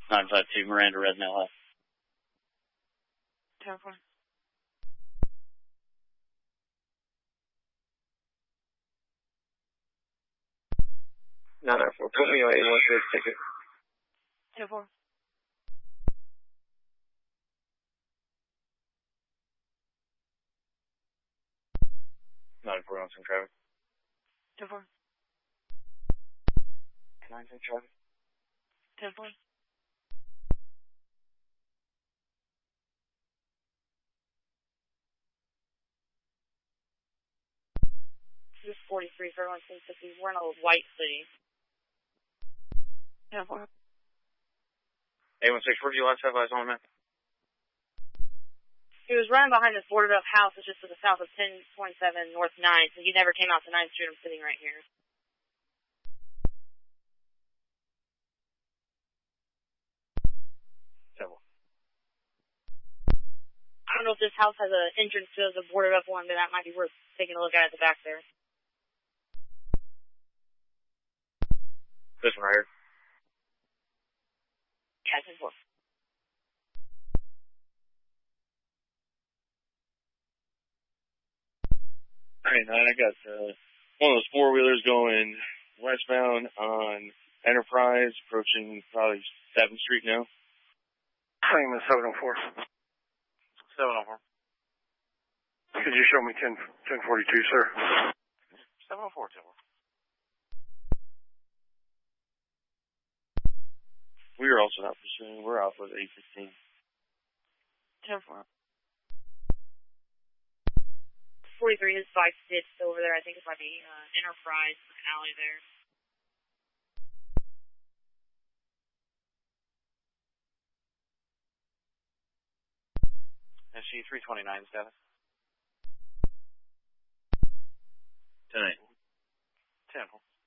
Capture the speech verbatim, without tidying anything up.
nine five two, Miranda Red L F. ten four. nine nine four, put me on eight one six ticket. ten four. nine four on some traffic. ten four. nine ten traffic. ten four. This is forty-three for one six fifty. We're in a white city. ten four. eight one six, where do you last have eyes on, man? He was running behind this boarded up house. It's just to the south of ten twenty-seven North ninth, so he never came out to ninth Street. I'm sitting right here. Several. I don't know if this house has an entrance to the boarded up one, but that might be worth taking a look at at the back there. This one right here. Yeah, ten four. Alright, nine, I got uh, one of those four-wheelers going westbound on Enterprise, approaching probably seventh Street now. Same as seven oh four. seven oh four. Could you show me ten, ten forty-two, sir? seven oh four, ten four. We are also not pursuing. We're off with eight fifteen. ten four. forty-three, his bike's ditched over there. I think it might be uh, Enterprise alley there. S G three twenty-nine status. ten eight. ten four.